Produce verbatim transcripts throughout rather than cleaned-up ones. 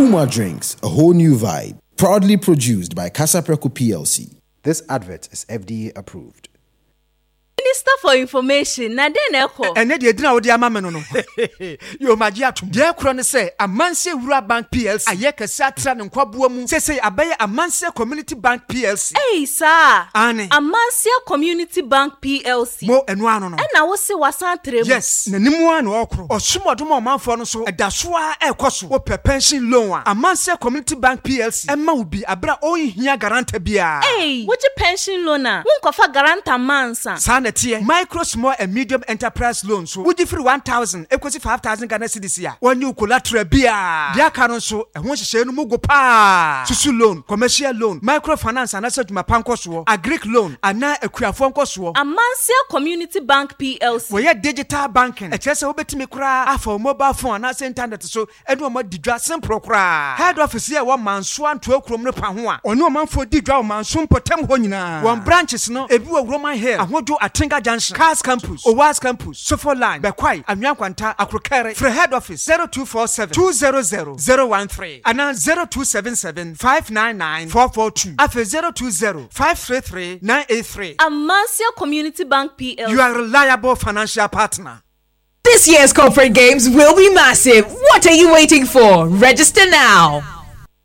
Numa Drinks, a whole new vibe. Proudly produced by Casapreco P L C. This advert is F D A approved. Minister for Information, na den eko. Ene de edina wo de ama me no no. Yo magi atum. De ekro ne se Amanse Wura Bank P L C. Aye kese atra ne nkwaboa mu. Se se abaye Amanse Community Bank P L C. Hey sir. Ane. Amanse Community Bank P L C. Mo enu ano no. E na wo se wasan trem. Yes, nanimu an okro. Osumodom omanfo no so edaso a ekoso. Wo pe pension loan a. Amanse Community Bank P L C. Emma ubi abra ohia guarantor bia. Hey, what you pension loan a? Won kofa guarantor mansa. Micro, small and medium enterprise loans. So, would you free one thousand, equals five thousand Ghana cedis here? One new collateral beer. Their current so, and once you say no more go pa. Susu loan, commercial loan, microfinance, and asset my pancos, a Greek loan, and now a queer phone cost. Amanse Community Bank P L C. We are digital banking. A chess over to me cry for mobile phone and as internet so, and no more didra simple cry. Head office here one man swan to a chrome panua, or no man for didra man soon potem honina. One branches no, a view of Roman hair, and what do a tinker junction. Cars Campus, Owas Campus, Sofo Line, Bekwai, Amyankwanta, Akrokere, for head office zero two four seven, two zero zero, zero one three, and now zero two seven seven, five nine nine, four four two, after zero two zero, five three three, nine eight three. Amanse Community Bank P L C. You are a reliable financial partner. This year's corporate games will be massive. What are you waiting for? Register now.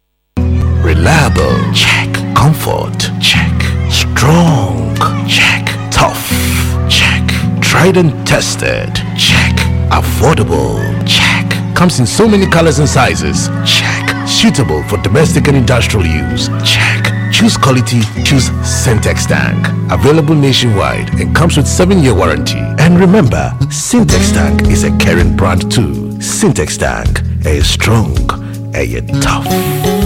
Reliable, check. Comfort, check. Strong, check. Tough, check. Tried and tested, check. Affordable, check. Comes in so many colors and sizes, check. Suitable for domestic and industrial use, check. Choose quality, choose Syntex Tank. Available nationwide and comes with seven year warranty. And remember, Syntex Tank is a caring brand too. Syntex Tank, a strong, a tough.